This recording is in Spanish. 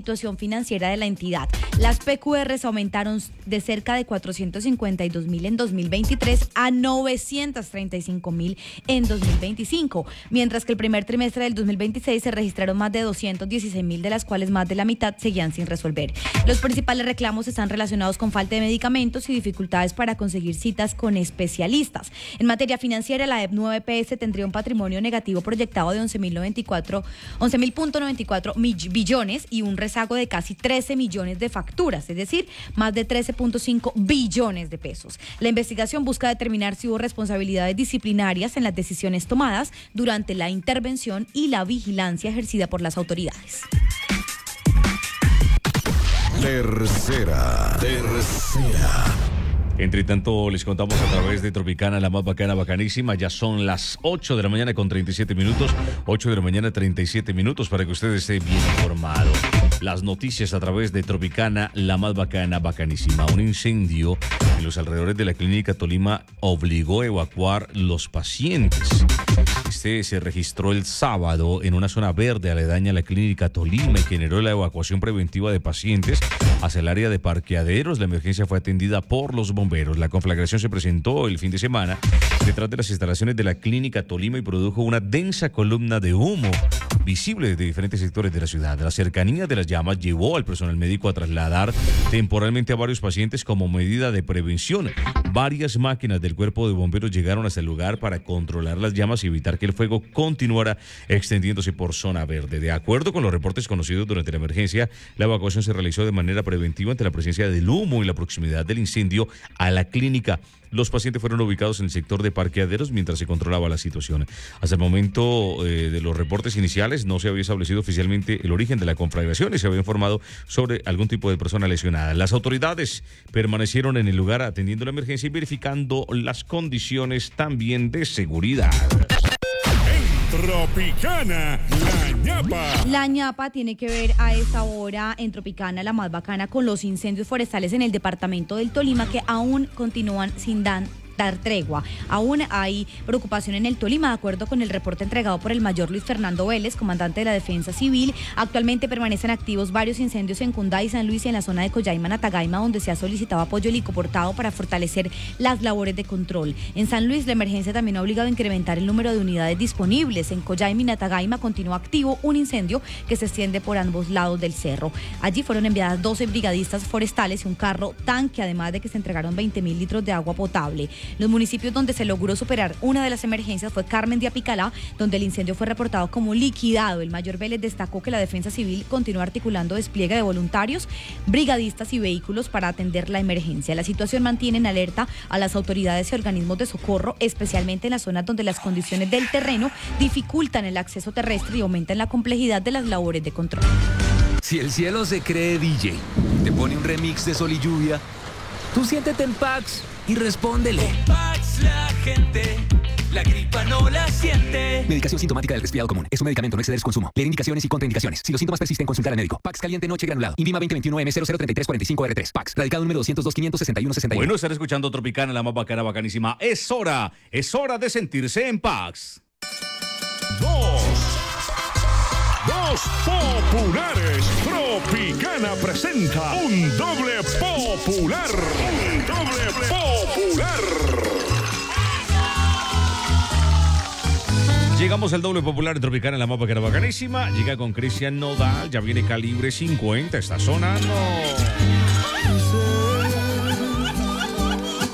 situación financiera de la entidad. Las PQRs aumentaron de cerca de 452.000 en 2023 a 935.000 en 2025, mientras que el primer trimestre del 2026 se registraron más de 216.000, de las cuales más de la mitad seguían sin resolver. Los principales reclamos están relacionados con falta de medicamentos y dificultades para conseguir citas con especialistas. En materia financiera, la EPS tendría un patrimonio negativo proyectado de 11.094 billones y un rezago de casi 13 millones de facturas, es decir, más de 13.5 billones de pesos. La investigación busca determinar si hubo responsabilidades disciplinarias en las decisiones tomadas durante la intervención y la vigilancia ejercida por las autoridades. Tercera. Entre tanto, les contamos a través de Tropicana, la más bacana, bacanísima. Ya son las 8 de la mañana con 37 minutos. 8 de la mañana, 37 minutos para que usted esté bien informado. Las noticias a través de Tropicana, la más bacana, bacanísima. Un incendio en los alrededores de la clínica Tolima obligó a evacuar los pacientes. Este se registró el sábado en una zona verde aledaña a la clínica Tolima y generó la evacuación preventiva de pacientes hacia el área de parqueaderos. La emergencia fue atendida por los bomberos. La conflagración se presentó el fin de semana detrás de las instalaciones de la clínica Tolima y produjo una densa columna de humo visible desde diferentes sectores de la ciudad. La cercanía de las llamas llevó al personal médico a trasladar temporalmente a varios pacientes como medida de prevención. Varias máquinas del cuerpo de bomberos llegaron hasta el lugar para controlar las llamas y evitar que el fuego continuara extendiéndose por zona verde. De acuerdo con los reportes conocidos durante la emergencia, la evacuación se realizó de manera preventiva ante la presencia del humo y la proximidad del incendio a la clínica. Los pacientes fueron ubicados en el sector de parqueaderos mientras se controlaba la situación. Hasta el momento de los reportes iniciales no se había establecido oficialmente el origen de la conflagración y se había informado sobre algún tipo de persona lesionada. Las autoridades permanecieron en el lugar atendiendo la emergencia y verificando las condiciones también de seguridad. Tropicana, la ñapa. La ñapa tiene que ver a esta hora en Tropicana, la más bacana, con los incendios forestales en el departamento del Tolima que aún continúan sin dar tregua. Aún hay preocupación en el Tolima, de acuerdo con el reporte entregado por el mayor Luis Fernando Vélez, comandante de la Defensa Civil. Actualmente permanecen activos varios incendios en Cundá y San Luis y en la zona de Collaima, Natagaima, donde se ha solicitado apoyo helicoportado para fortalecer las labores de control. En San Luis, la emergencia también ha obligado a incrementar el número de unidades disponibles. En Collaima y Natagaima continúa activo un incendio que se extiende por ambos lados del cerro. Allí fueron enviadas 12 brigadistas forestales y un carro tanque, además de que se entregaron 20.000 litros de agua potable. Los municipios donde se logró superar una de las emergencias fue Carmen de Apicalá, donde el incendio fue reportado como liquidado. El mayor Vélez destacó que la Defensa Civil continúa articulando despliegue de voluntarios, brigadistas y vehículos para atender la emergencia. La situación mantiene en alerta a las autoridades y organismos de socorro, especialmente en las zonas donde las condiciones del terreno dificultan el acceso terrestre y aumentan la complejidad de las labores de control. Si el cielo se cree DJ, te pone un remix de Sol y Lluvia, tú siéntete en Pax y respóndele. Con Pax la gente, la gripa no la siente. Medicación sintomática del resfriado común. Es un medicamento, no exceder su consumo. Leer indicaciones y contraindicaciones. Si los síntomas persisten, consultar al médico. Pax caliente noche granulado. Invima 2021M003345R3. Pax. Radicado número 202-561-61. Bueno, estar escuchando Tropicana, la más bacana, bacanísima. Es hora de sentirse en Pax. Dos populares. Tropicana presenta un doble popular. Llegamos al doble popular de Tropicana, la más bacana, bacanísima. Llega con Cristian Nodal, ya viene Calibre 50. Esta zona no.